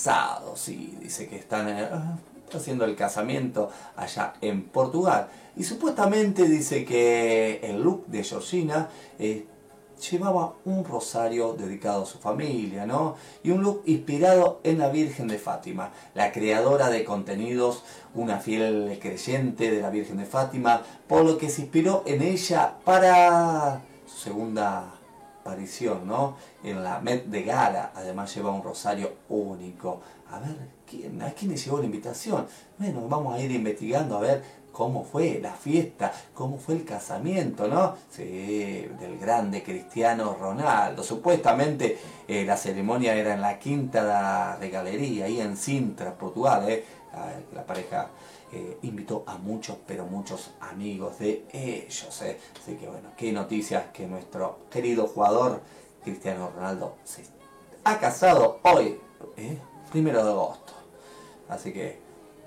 casados, sí, dice que están haciendo el casamiento allá en Portugal. Y supuestamente dice que el look de Georgina llevaba un rosario dedicado a su familia, ¿no? Y un look inspirado en la Virgen de Fátima, la creadora de contenidos, una fiel creyente de la Virgen de Fátima, por lo que se inspiró en ella para su segunda aparición, ¿no? En la Met de Gala. Además lleva un rosario único. A ver, ¿a quién le llegó la invitación? Bueno, vamos a ir investigando a ver cómo fue la fiesta, cómo fue el casamiento, ¿no? Sí, del grande Cristiano Ronaldo. Supuestamente la ceremonia era en la Quinta de Galería, ahí en Sintra, Portugal. La pareja invitó a muchos, pero muchos amigos de ellos. Así que bueno, qué noticias que nuestro querido jugador Cristiano Ronaldo se ha casado hoy, 1 de agosto. Así que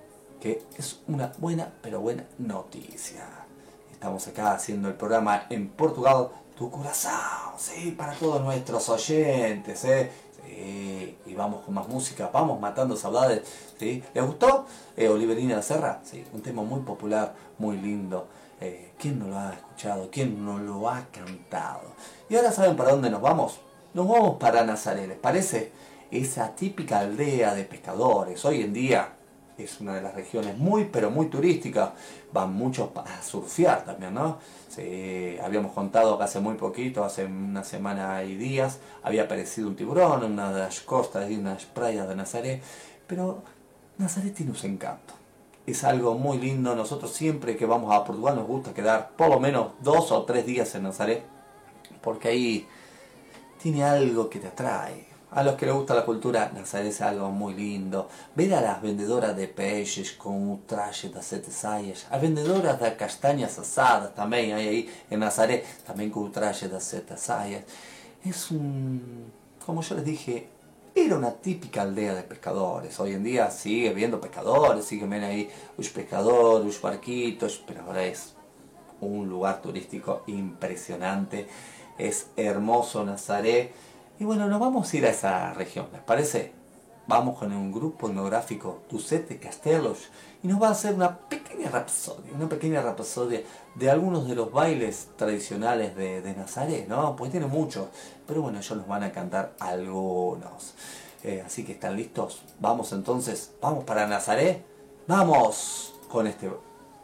es una buena, pero buena noticia. Estamos acá haciendo el programa en Portugal, tu corazón, sí, para todos nuestros oyentes, sí, y vamos con más música, vamos matando saudades, ¿sí? ¿Les gustó? Oliverina da Serra, sí, un tema muy popular, muy lindo. ¿Quién no lo ha escuchado? ¿Quién no lo ha cantado? Y ahora saben para dónde nos vamos. Nos vamos para Nazaré, ¿les parece? Esa típica aldea de pescadores. Hoy en día es una de las regiones muy, pero muy turísticas. Van muchos a surfear también, ¿no? Sí, habíamos contado que hace muy poquito, hace una semana y días, había aparecido un tiburón en una de las costas y unas playas de Nazaré. Pero Nazaré tiene un encanto. Es algo muy lindo. Nosotros siempre que vamos a Portugal nos gusta quedar por lo menos 2 o 3 días en Nazaré, porque ahí tiene algo que te atrae. A los que les gusta la cultura, Nazaré es algo muy lindo. Ver a las vendedoras de peixes con un traje de 7 saias. As vendedoras de castañas asadas también hay ahí en Nazaré, también con un traje de 7 saias. Es como yo les dije, era una típica aldea de pescadores. Hoy en día sigue habiendo pescadores, siguen ahí los pescadores, los barquitos, pero ahora es un lugar turístico impresionante. Es hermoso Nazaré. Y bueno, nos vamos a ir a esa región, ¿les parece? Vamos con un grupo etnográfico, Dos Sete Castelos, y nos va a hacer una pequeña rapsodia de algunos de los bailes tradicionales de Nazaré, ¿no? Pues tiene muchos, pero bueno, ellos nos van a cantar algunos. Así que están listos. Vamos entonces, vamos para Nazaré. Vamos con este